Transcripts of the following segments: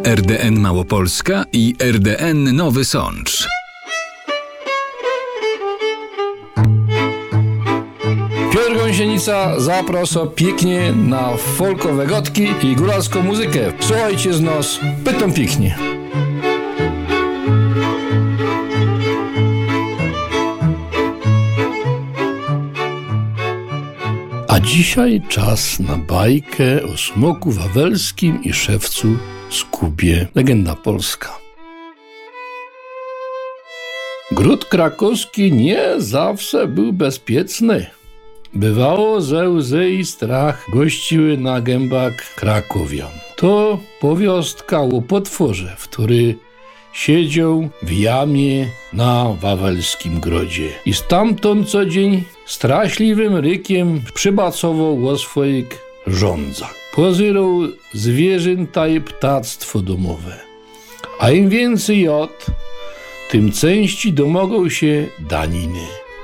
RDN Małopolska i RDN Nowy Sącz. Piotr Gąsienica zaprasza pięknie na folkowe gotki i góralską muzykę. Słuchajcie z nas, pytam pięknie. A dzisiaj czas na bajkę o smoku wawelskim i szewcu Skubie. Legenda polska. Gród krakowski nie zawsze był bezpieczny. Bywało, że łzy i strach gościły na gębach krakowian. To powiostka o potworze, który siedział w jamie na wawelskim grodzie. I stamtąd co dzień straszliwym rykiem przybacował o swoich żądzach. Pozyrał zwierzęta i ptactwo domowe. A im więcej jod, tym częściej domogą się daniny.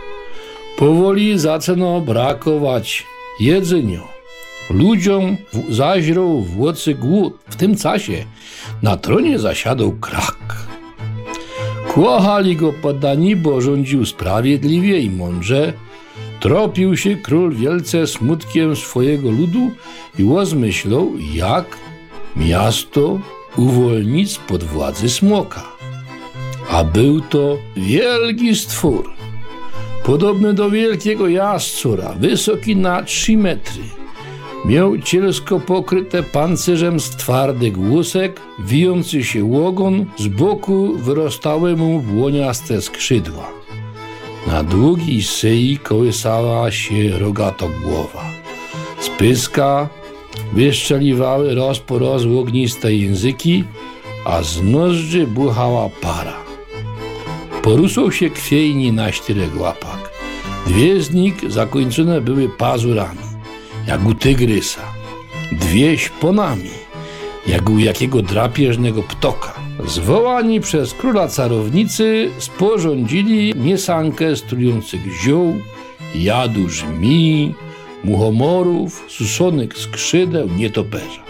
Powoli zaczęto brakować jedzenia. Ludziom zaźrał w łocy głód. W tym czasie na tronie zasiadał krak. Kochali go poddani, bo rządził sprawiedliwie i mądrze. Tropił się król wielce smutkiem swojego ludu i rozmyślał, jak miasto uwolnić spod władzy smoka. A był to wielki stwór, podobny do wielkiego jaszczura, wysoki na 3 metry. Miał cielsko pokryte pancerzem z twardych łusek, wijący się ogon, z boku wyrostały mu błoniaste skrzydła. Na długiej szyi kołysała się rogata głowa. Z pyska wyszczeliwały roz po roz ogniste języki, a z nozdrzy buchała para. Poruszał się kwiejni na 4 łapach. 2 z nich zakończone były pazurami, jak u tygrysa. 2 szponami, jak u jakiego drapieżnego ptoka. Zwołani przez króla czarownicy sporządzili mieszankę z trujących ziół, jadu żmii, muchomorów, suszonych skrzydeł, nietoperza.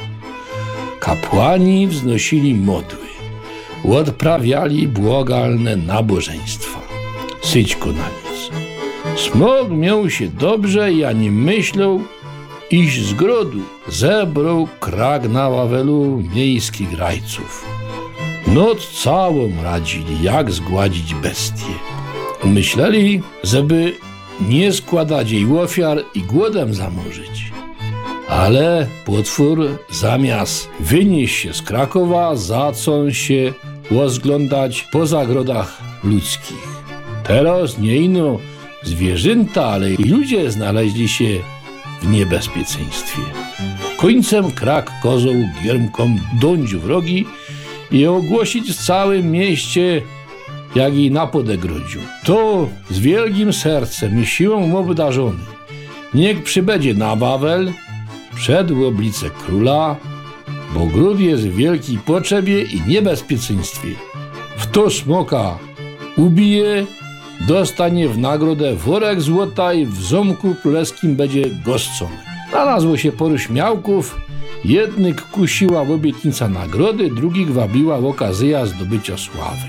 Kapłani wznosili modły, odprawiali błagalne nabożeństwa. Syćko na nic. Smok miał się dobrze i ani myślał iść z grodu. Zebrał krak na Wawelu miejskich rajców. Noc całą radzili, jak zgładzić bestię. Myśleli, żeby nie składać jej ofiar i głodem zamorzyć. Ale potwór zamiast wynieść się z Krakowa, zaczął się rozglądać po zagrodach ludzkich. Teraz nie ino zwierzęta, ale i ludzie znaleźli się w niebezpieczeństwie. Końcem krak kozał giermkom dąć wrogi i ogłosić w całym mieście, jak i na podegrodziu. To z wielkim sercem i siłą obdarzony niech przybędzie na Wawel przed oblicze króla, bo gród jest w wielkiej potrzebie i niebezpieczeństwie. Kto smoka ubije, dostanie w nagrodę worek złota i w zamku królewskim będzie goszczony. Znalazło się paru śmiałków. Jednych kusiła obietnica nagrody, drugich wabiła okazja zdobycia sławy.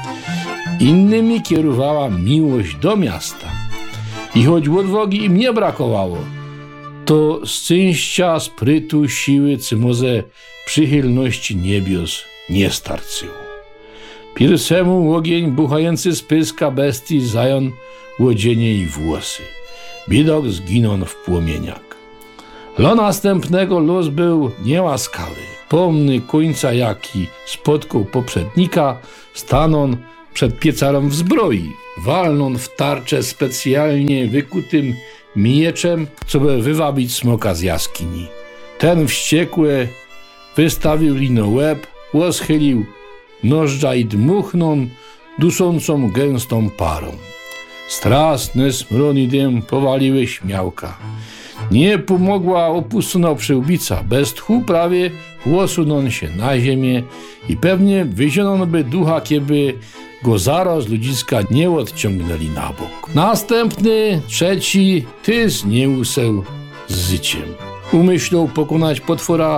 Innymi kierowała miłość do miasta. I choć odwagi im nie brakowało, to szczęścia, sprytu, siły czy może przychylności niebios nie starczyło. Pierwszemu ogień buchający z pyska bestii zajął łodzienie i włosy. Bidok zginął w płomieniach. Dla następnego los był niełaskawy. Pomny końca jaki spotkał poprzednika, stanął przed piecarą w zbroi. Walnął w tarczę specjalnie wykutym mieczem, co by wywabić smoka z jaskini. Ten wściekły wystawił lino łeb, rozchylił nożdża i dmuchnął duszącą gęstą parą. Straszny smron i dym powaliły śmiałka. Nie pomogła opuszczona przyłbica. Bez tchu prawie łosunął się na ziemię i pewnie wyzionął by ducha, kieby go zaraz ludziska nie odciągnęli na bok. Następny, trzeci, tyz nie useł z życiem. Umyślał pokonać potwora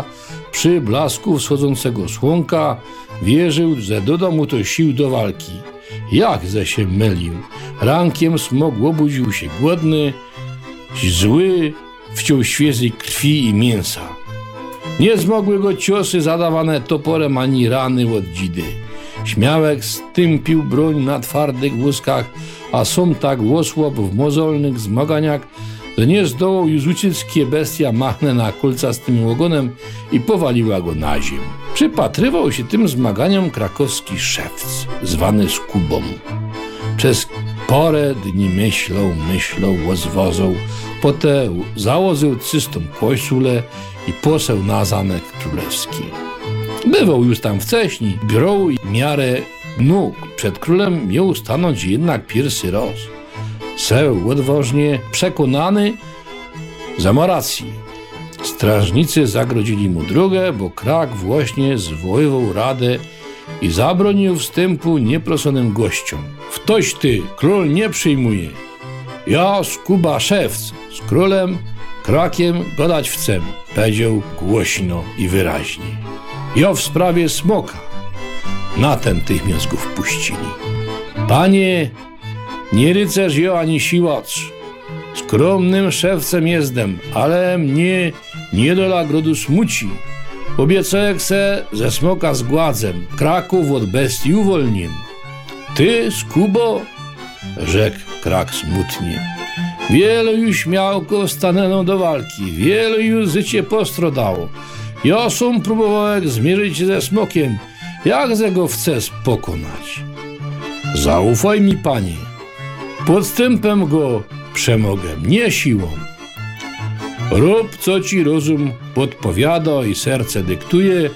przy blasku wschodzącego słonka wierzył, że doda mu to sił do walki. Jak ze się mylił. Rankiem smok obudził się głodny, zły, wciął świeżej krwi i mięsa. Nie zmogły go ciosy zadawane toporem ani rany od dzidy. Śmiałek stępił broń na twardych łuskach, a som tak osłab w mozolnych zmaganiach, że nie zdołał już uciec, kie bestia machne na kolca z tym ogonem i powaliła go na ziemię. Przypatrywał się tym zmaganiom krakowski szewc, zwany Skubą. Przez parę dni myślał, łozwozał, potem założył cystą koszulę i poseł na zamek królewski. Bywał już tam wcześniej, grał i miarę nóg. Przed królem miał stanąć jednak pierwszy raz. Seł odważnie przekonany, że ma rację. Strażnicy zagrodzili mu drogę, bo Krak właśnie zwoływał radę i zabronił wstępu nieproszonym gościom. Wtoś ty, król nie przyjmuje. Ja, Skuba szewc, z królem Krakiem gadać chcę, powiedział głośno i wyraźnie. Ja w sprawie smoka. Natychmiast go wpuścili. Panie, nie rycerz ja ani siłacz. Skromnym szewcem jestem, ale mnie niedola grodu smuci. Obiecałem se, że smoka zgładzę, Kraków od bestii uwolnię. Ty, Skubo, rzekł Krak smutnie. Wielu już śmiałko stanęło do walki, wielu już życie postrodało. Ja sam próbowałem zmierzyć się ze smokiem, jak ze go chcę pokonać. Zaufaj mi, panie, podstępem go przemogę, nie siłą. Rób, co ci rozum podpowiada i serce dyktuje,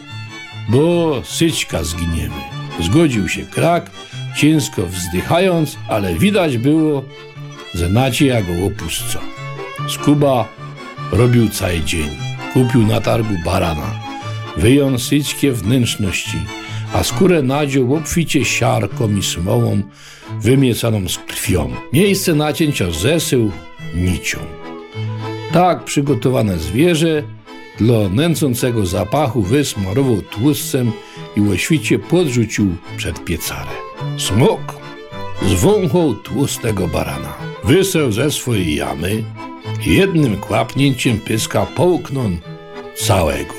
bo syćka zginiemy. Zgodził się Krak, ciężko wzdychając, ale widać było, że nadzieja go opuszcza. Skuba robił cały dzień. Kupił na targu barana, wyjął syćkie wnętrzności, a skórę nadział obficie siarką i smołą wymiecaną z krwią. Miejsce nacięcia zesył nicią. Tak przygotowane zwierzę dla nęcącego zapachu wysmarował tłustcem i o świcie podrzucił przed piecarę. Smok zwąchał tłustego barana, wyseł ze swojej jamy, jednym kłapnięciem pyska połknął całego.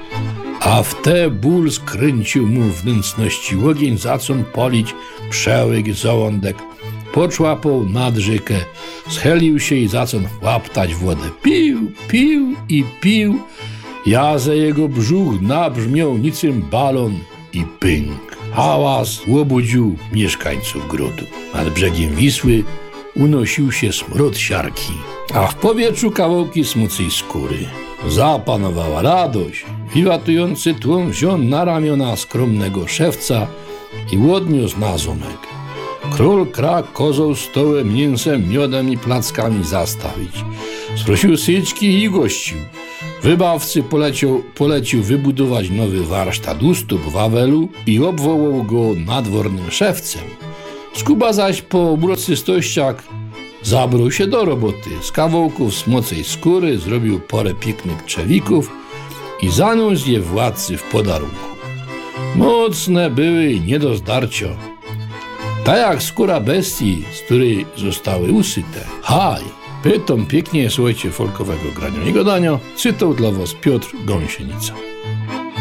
A w te ból skręcił mu wnętrzności ogień, zaczął polić przełyk żołądek, poczłapał nad rzekę, schylił się i zaczął łaptać wodę. Pił i pił, jaze jego brzuch nabrzmiał niczym balon i pęk. Hałas obudził mieszkańców grodu. Nad brzegiem Wisły unosił się smród siarki, a w powietrzu kawałki smucej skóry. Zapanowała radość. Wiwatujący tłum wziął na ramiona skromnego szewca i odniósł na zamek. Król Krak kozał stołem, mięsem, miodem i plackami zastawić. Sprosił syćki i gościł. Wybawcy polecił wybudować nowy warsztat u stóp Wawelu i obwołał go nadwornym szewcem. Skuba zaś po uroczystościach zabrał się do roboty. Z kawałków smocej skóry zrobił porę pięknych trzewików i zaniósł je władcy w podarunku. Mocne były i nie do zdarcia. Tak jak skóra bestii, z której zostały usyte. Haj! Pytom pięknie słuchajcie folkowego grania i gadania. Czytał dla was Piotr Gąsienica.